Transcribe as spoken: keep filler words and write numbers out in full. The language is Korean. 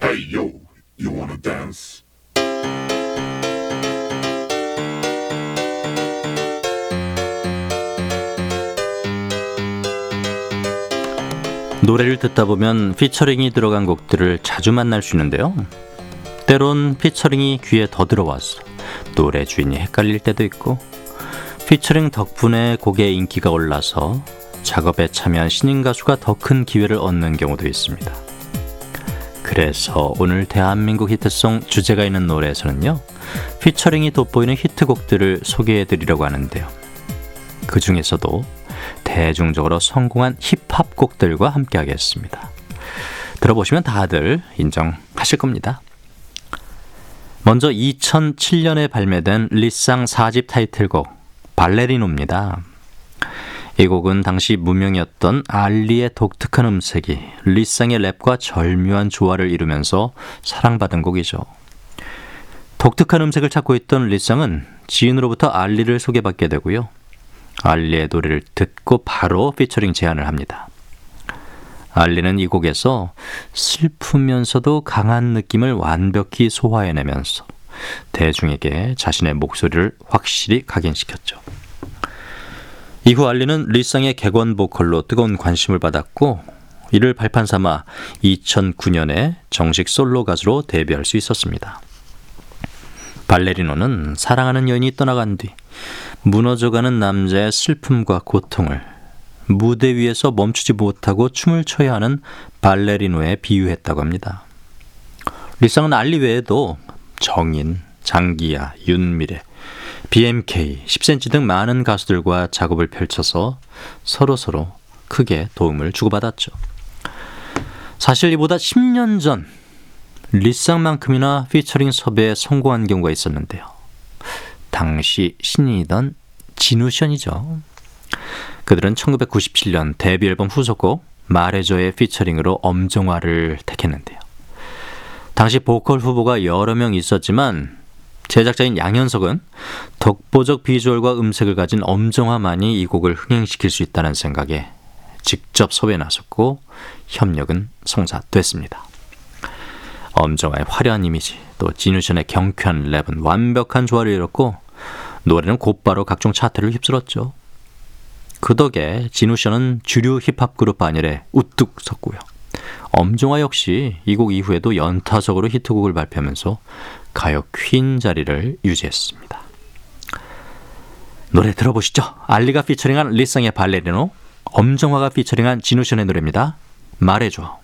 Hey yo, you wanna dance? 노래를 듣다 보면 피처링이 들어간 곡들을 자주 만날 수 있는데요. 때론 피처링이 귀에 더 들어와서 노래 주인이 헷갈릴 때도 있고, 피처링 덕분에 곡의 인기가 올라서 작업에 참여한 신인 가수가 더 큰 기회를 얻는 경우도 있습니다. 그래서 오늘 대한민국 히트송 주제가 있는 노래에서는요, 피처링이 돋보이는 히트곡들을 소개해드리려고 하는데요. 그 중에서도 대중적으로 성공한 힙합 곡들과 함께 하겠습니다. 들어보시면 다들 인정하실 겁니다. 먼저 이천칠 년에 발매된 리쌍 사 집 타이틀곡 발레리노입니다. 이 곡은 당시 무명이었던 알리의 독특한 음색이 리쌍의 랩과 절묘한 조화를 이루면서 사랑받은 곡이죠. 독특한 음색을 찾고 있던 리쌍은 지인으로부터 알리를 소개받게 되고요. 알리의 노래를 듣고 바로 피처링 제안을 합니다. 알리는 이 곡에서 슬프면서도 강한 느낌을 완벽히 소화해내면서 대중에게 자신의 목소리를 확실히 각인시켰죠. 이후 알리는 리쌍의 객원 보컬로 뜨거운 관심을 받았고, 이를 발판 삼아 이천구 년에 정식 솔로 가수로 데뷔할 수 있었습니다. 발레리노는 사랑하는 여인이 떠나간 뒤 무너져가는 남자의 슬픔과 고통을 무대 위에서 멈추지 못하고 춤을 춰야 하는 발레리노에 비유했다고 합니다. 리쌍은 알리 외에도 정인, 장기야, 윤미래, 비엠케이, 십 센치 등 많은 가수들과 작업을 펼쳐서 서로서로 크게 도움을 주고받았죠. 사실 이보다 십 년 전 리쌍만큼이나 피처링 섭외에 성공한 경우가 있었는데요. 당시 신인이던 진우션이죠. 그들은 천구백구십칠 년 데뷔 앨범 후속곡 말해줘의 피처링으로 엄정화를 택했는데요. 당시 보컬 후보가 여러 명 있었지만 제작자인 양현석은 독보적 비주얼과 음색을 가진 엄정화만이 이 곡을 흥행시킬 수 있다는 생각에 직접 섭외에 나섰고 협력은 성사됐습니다. 엄정화의 화려한 이미지, 또 진우션의 경쾌한 랩은 완벽한 조화를 이뤘고 노래는 곧바로 각종 차트를 휩쓸었죠. 그 덕에 진우션은 주류 힙합 그룹 반열에 우뚝 섰고요. 엄정화 역시 이 곡 이후에도 연타석으로 히트곡을 발표하면서 가요 퀸 자리를 유지했습니다. 노래 들어보시죠. 알리가 피처링한 리쌍의 발레리노, 엄정화가 피처링한 진우션의 노래입니다. 말해줘.